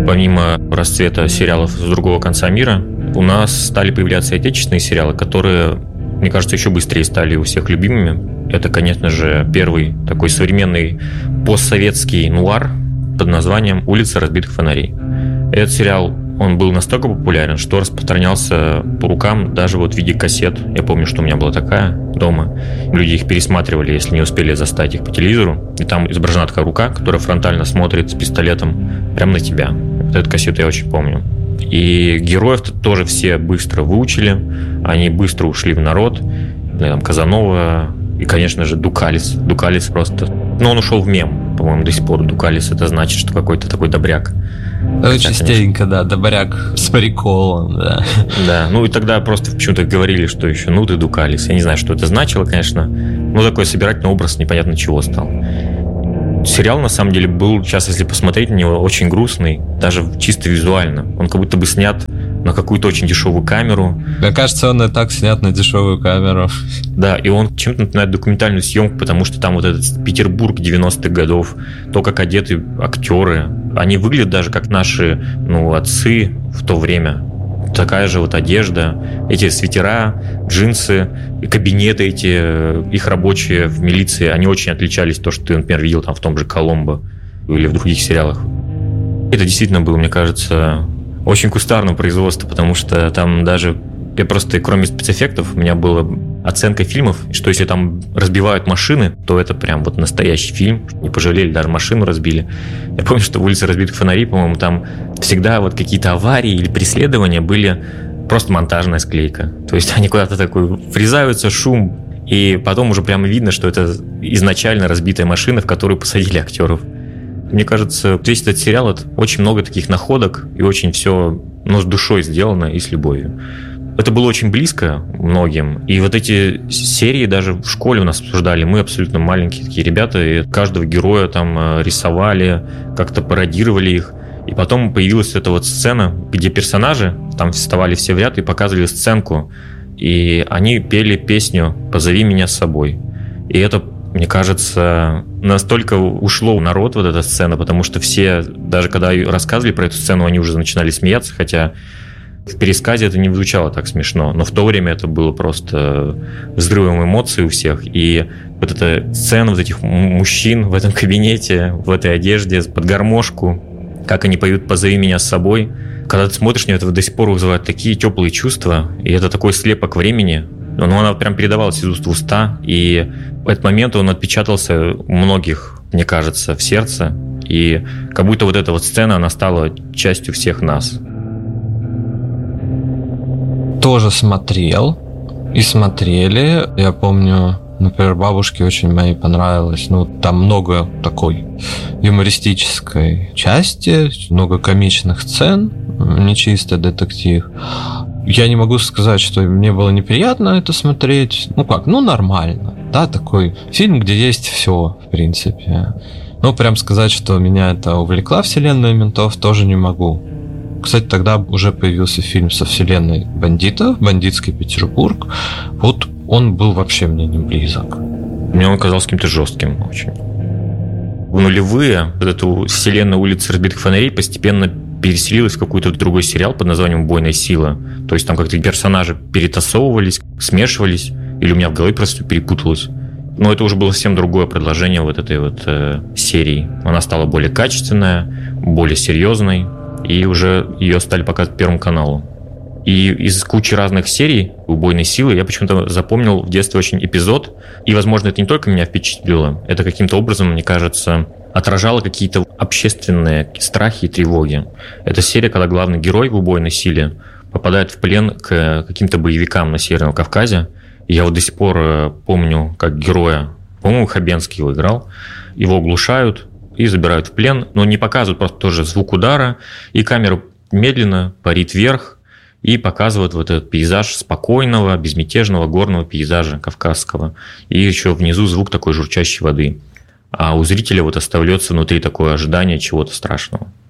Помимо расцвета сериалов с другого конца мира, у нас стали появляться отечественные сериалы, которые, мне кажется, еще быстрее стали у всех любимыми. Это, конечно же, первый такой современный постсоветский нуар под названием «Улица разбитых фонарей». Этот сериал, он был настолько популярен, что распространялся по рукам даже вот в виде кассет. Я помню, что у меня была такая дома. Люди их пересматривали, если не успели застать их по телевизору. И там изображена такая рука, которая фронтально смотрит с пистолетом прямо на тебя. Вот эту кассету я очень помню. И героев тоже все быстро выучили. Они быстро ушли в народ. Там Казанова и, конечно же, Дукалис. Дукалис просто... Но он ушел в мем, по-моему, до сих пор. Дукалис — это значит, что какой-то такой добряк. Частенько, да, добряк с приколом, да. Да, ну и тогда просто почему-то говорили, что еще, ну ты Дукалис. Я не знаю, что это значило, конечно. Ну, такой собирательный образ непонятно чего стал. Сериал, на самом деле, был, сейчас, если посмотреть на него, очень грустный, даже чисто визуально. Он как будто бы снят на какую-то очень дешевую камеру. Мне кажется, он и так снят на дешевую камеру. Да, и он чем-то напоминает документальную съемку, потому что там вот этот Петербург 90-х годов, то, как одеты актеры, они выглядят даже как наши, отцы в то время. Такая же вот одежда, эти свитера, джинсы, кабинеты эти, их рабочие в милиции, они очень отличались от того, что ты, например, видел там в том же «Коломбо» или в других сериалах. Это действительно было, мне кажется, очень кустарное производство, потому что там даже... Я просто, кроме спецэффектов, у меня была оценка фильмов, что если там разбивают машины, то это прям вот настоящий фильм. Не пожалели, даже машину разбили. Я помню, что в «Улице разбитых фонарей», по-моему, там всегда вот какие-то аварии или преследования были просто монтажная склейка. То есть они куда-то такой врезаются, шум, и потом уже прямо видно, что это изначально разбитая машина, в которую посадили актеров. Мне кажется, весь этот сериал — это очень много таких находок, и очень все, с душой сделано и с любовью. Это было очень близко многим. И вот эти серии даже в школе у нас обсуждали. Мы абсолютно маленькие такие ребята, и каждого героя там рисовали, как-то пародировали их. И потом появилась эта вот сцена, где персонажи там вставали все в ряд и показывали сценку. И они пели песню «Позови меня с собой». И это, мне кажется, настолько ушло в народ вот эта сцена, потому что все, даже когда рассказывали про эту сцену, они уже начинали смеяться, хотя... В пересказе это не звучало так смешно, но в то время это было просто взрывом эмоций у всех. И вот эта сцена вот этих мужчин в этом кабинете, в этой одежде, под гармошку, как они поют «Позови меня с собой». Когда ты смотришь на это, до сих пор вызывает такие теплые чувства, и это такой слепок времени. Но она прям передавалась из уст в уста, и в этот момент он отпечатался у многих, мне кажется, в сердце. И как будто вот эта вот сцена, она стала частью всех нас. Тоже смотрел и смотрели. Я помню, например, бабушке очень моей понравилось. Там много такой юмористической части, много комичных сцен, не чисто детектив. Я не могу сказать, что мне было неприятно это смотреть. Нормально. Да, такой фильм, где есть все, в принципе. Прям сказать, что меня это увлекла вселенная ментов, тоже не могу. Кстати, тогда уже появился фильм со вселенной бандитов, «Бандитский Петербург». Вот он был вообще мне не близок. Мне он казался каким-то жестким очень. В нулевые вот эту вселенную «Улицы разбитых фонарей» постепенно переселилась в какой-то другой сериал под названием «Убойная сила». То есть там как-то персонажи перетасовывались, смешивались, или у меня в голове просто перепуталось. Но это уже было совсем другое продолжение вот этой вот серии. Она стала более качественная, более серьезной. И уже ее стали показывать Первому каналу. И из кучи разных серий «Убойной силы» я почему-то запомнил в детстве очень эпизод. И, возможно, это не только меня впечатлило. Это каким-то образом, мне кажется, отражало какие-то общественные страхи и тревоги. Это серия, когда главный герой в «Убойной силе» попадает в плен к каким-то боевикам на Северном Кавказе. И я вот до сих пор помню, как героя, по-моему, Хабенский его играл, его оглушают и забирают в плен, но не показывают просто тоже звук удара, и камера медленно парит вверх и показывает вот этот пейзаж спокойного, безмятежного горного пейзажа кавказского, и еще внизу звук такой журчащей воды. А у зрителя вот оставляется внутри такое ожидание чего-то страшного.